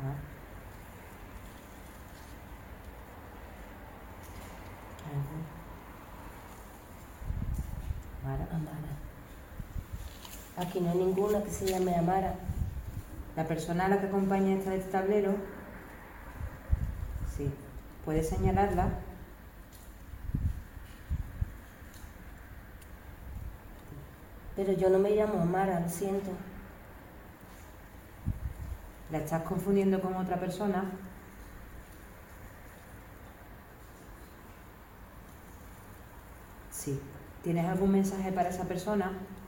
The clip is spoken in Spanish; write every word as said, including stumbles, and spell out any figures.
Ah. Amara, Amara. Aquí no hay ninguna que se llame Amara. La persona a la que acompaña esta de este tablero, sí, puede señalarla. Pero yo no me llamo Amara, lo siento. ¿La estás confundiendo con otra persona? Sí. ¿Tienes algún mensaje para esa persona?